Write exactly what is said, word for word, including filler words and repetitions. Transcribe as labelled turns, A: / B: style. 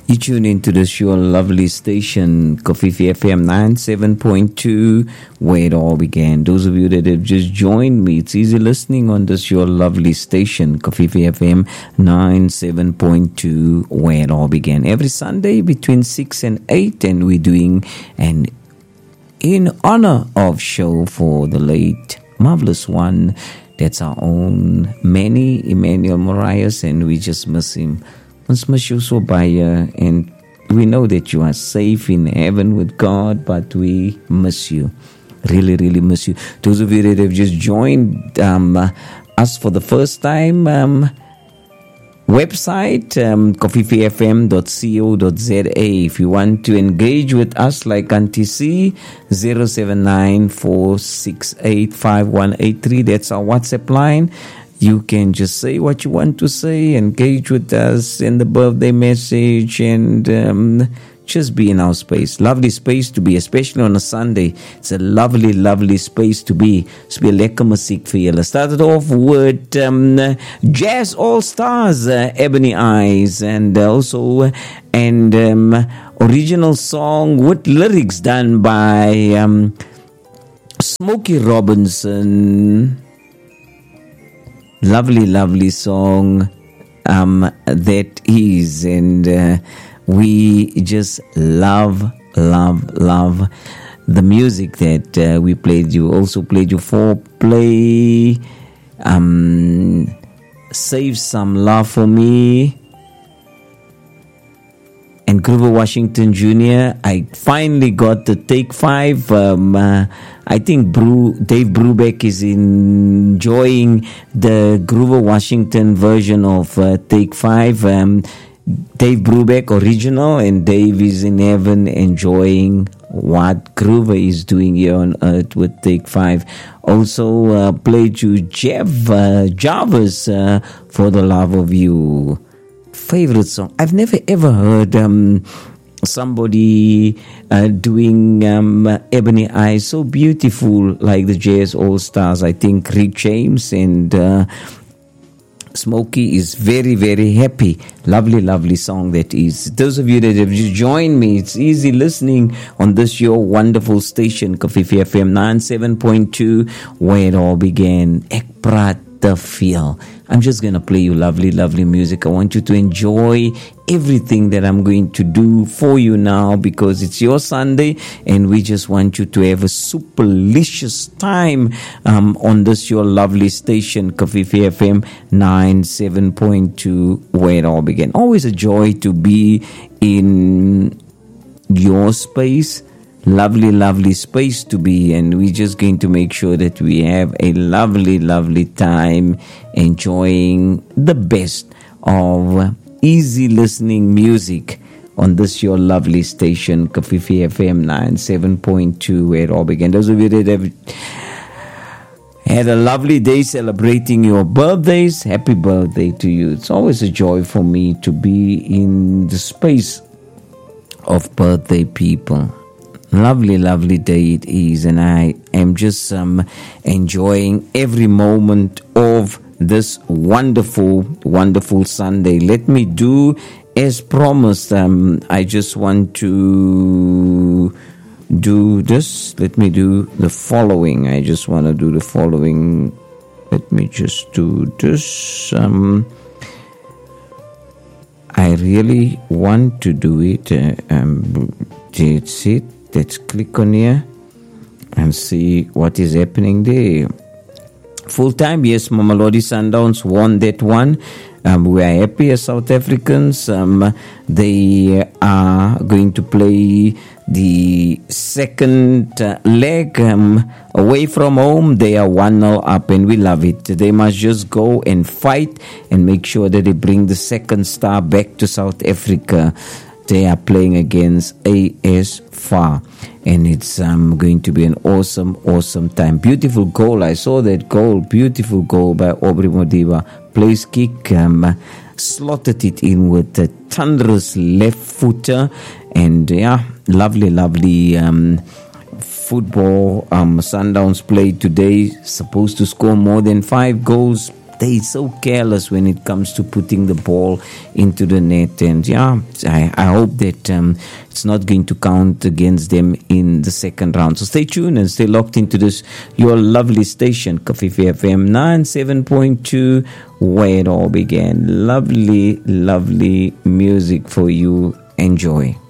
A: You tune into this your lovely station, Kofifi F M ninety-seven point two, where it all began. Those of you that have just joined me, it's easy listening on this your lovely station, Kofifi F M ninety-seven point two, where it all began. Every Sunday between six and eight, and we're doing an in honor of show for the late, marvelous one. That's our own Manny Emmanuel Marias, and we just miss him. Ons miss you so baie, and we know that you are safe in heaven with God, but we miss you. Really, really miss you. Those of you that have just joined um, us for the first time, um, website um, kofifi f m dot co dot z a. If you want to engage with us like Auntie C, zero seven nine four six eight five one eight three. That's our WhatsApp line. You can just say what you want to say, engage with us, send the birthday message, and um, just be in our space. Lovely space to be, especially on a Sunday. It's a lovely, lovely space to be. So be lekker musiek vir julle. Started off with um, Jazz All Stars, uh, Ebony Eyes, and also and um, original song with lyrics done by um, Smokey Robinson. Lovely, lovely song um, that is, and uh, we just love, love, love the music that uh, we played you. Also played you for play, um, Save Some Love for Me, and Grover Washington Junior I finally got the take five. Um, uh, I think Bru, Dave Brubeck is enjoying the Grover Washington version of uh, take five. Um, Dave Brubeck original, and Dave is in heaven enjoying what Grover is doing here on earth with take five. Also uh, played to Jeff uh, Jarvis uh, For the Love of You. Favorite song. I've never ever heard um, somebody uh, doing um, Ebony Eyes so beautiful like the Jazz All Stars. I think Rick James and uh, Smokey is very, very happy. Lovely, lovely song that is. Those of you that have just joined me, it's easy listening on this your wonderful station, Kofifi F M ninety-seven point two, where it all began. Ek praat te veel. I'm just going to play you lovely, lovely music. I want you to enjoy everything that I'm going to do for you now, because it's your Sunday and we just want you to have a superlicious time um, on this your lovely station, Kofifi F M ninety-seven point two, where it all began. Always a joy to be in your space. Lovely, lovely space to be, and we're just going to make sure that we have a lovely, lovely time enjoying the best of easy listening music on this your lovely station, Kofifi F M ninety-seven point two, where it all began. Those of you that have had a lovely day celebrating your birthdays, happy birthday to you. It's always a joy for me to be in the space of birthday people. Lovely, lovely day it is, and I am just um, enjoying every moment of this wonderful, wonderful Sunday. Let me do as promised. Um, I just want to do this. Let me do the following. I just want to do the following. Let me just do this. Um, I really want to do it. Uh, um, that's it. Let's click on here and see what is happening there. Full time, yes, Mamelodi Sundowns won that one. Um, we are happy as South Africans. Um, they are going to play the second uh, leg um, away from home. They are one nil up, and we love it. They must just go and fight and make sure that they bring the second star back to South Africa. They are playing against A S F A R, and it's um, going to be an awesome, awesome time. Beautiful goal. I saw that goal. Beautiful goal by Aubrey Modiba. Place kick, um, slotted it in with a thunderous left footer, and yeah, lovely, lovely um, football. Um, Sundowns played today. Supposed to score more than five goals. they're so careless when it comes to putting the ball into the net. And yeah, I, I hope that um, it's not going to count against them in the second round. So stay tuned and stay locked into this, your lovely station, Covfefe F M ninety-seven point two, where it all began. Lovely, lovely music for you. Enjoy.